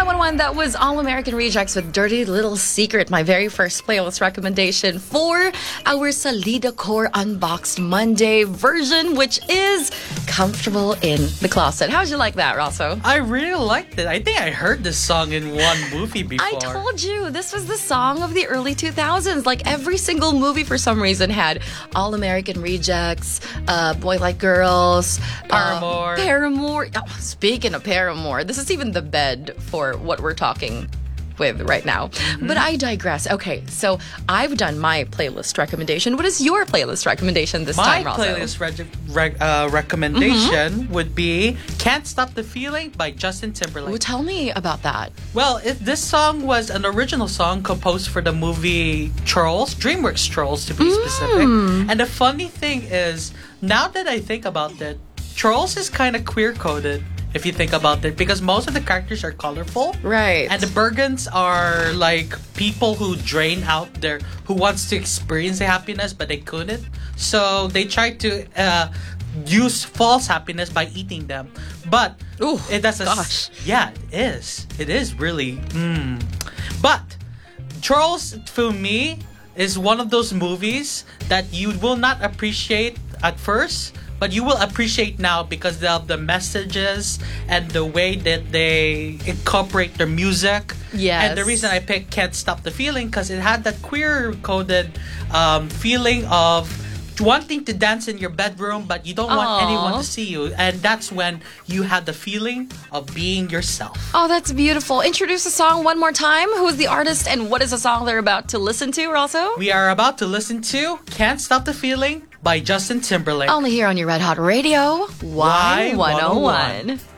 911, that was All American Rejects with Dirty Little Secret, my very first playlist recommendation for our Salida Core Unboxed Monday version, which is Comfortable in the Closet. How'd you like that, Rosso? I really liked it. I think I heard this song in one movie before. I told you, this was the song of the early 2000s. Like every single movie for some reason had All American Rejects, Boy Like Girls, Paramore. Oh, speaking of Paramore, this is even the bed for what we're talking with right now. But I digress. Okay, so I've done my playlist recommendation. What is your playlist recommendation this time, Rosso? My playlist recommendation would be Can't Stop the Feeling by Justin Timberlake. Ooh, tell me about that. Well, this song was an original song composed for the movie Trolls, DreamWorks Trolls to be specific. And the funny thing is, now that I think about it, Trolls is kind of queer-coded. If you think about it, because most of the characters are colorful, right? And the Bergens are like people who who wants to experience the happiness, but they couldn't. So they tried to use false happiness by eating them. But it doesn't. Gosh, yeah, it is. It is really. But Trolls, for me, is one of those movies that you will not appreciate at first, but you will appreciate now because of the messages and the way that they incorporate their music. Yes. And the reason I picked Can't Stop the Feeling, because it had that queer-coded feeling of wanting to dance in your bedroom, but you don't want anyone to see you. And that's when you have the feeling of being yourself. Oh, that's beautiful. Introduce the song one more time. Who is the artist and what is the song they're about to listen to, also? We are about to listen to Can't Stop the Feeling by Justin Timberlake. Only here on your Red Hot Radio, Y101.